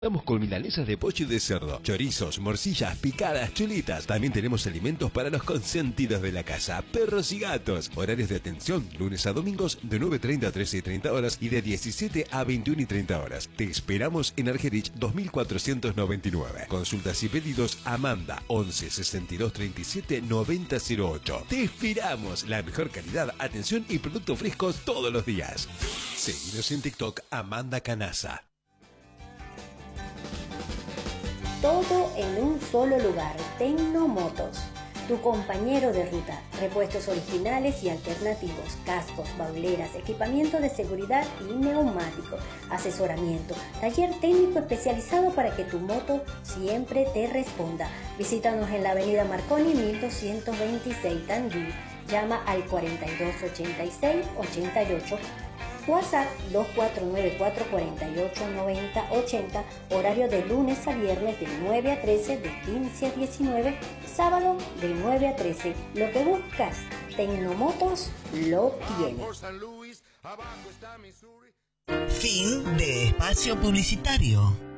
Estamos con milanesas de pollo y de cerdo, chorizos, morcillas, picadas, chulitas. También tenemos alimentos para los consentidos de la casa, perros y gatos. Horarios de atención, lunes a domingos de 9:30 a 13:30 horas y de 17 a 21:30 horas. Te esperamos en Argerich 2499. Consultas y pedidos Amanda 11 62 37 90 08. Te esperamos. La mejor calidad, atención y productos frescos todos los días. Seguinos en TikTok Amanda Canaza. Todo en un solo lugar. Tecnomotos, tu compañero de ruta. Repuestos originales y alternativos, cascos, bauleras, equipamiento de seguridad y neumáticos, asesoramiento, taller técnico especializado para que tu moto siempre te responda. Visítanos en la avenida Marconi 1226 Tandil. Llama al 4286-88. WhatsApp 2494489080, horario de lunes a viernes de 9 a 13, de 15 a 19, sábado de 9 a 13. Lo que buscas, Tecnomotos lo tiene. Fin de espacio publicitario.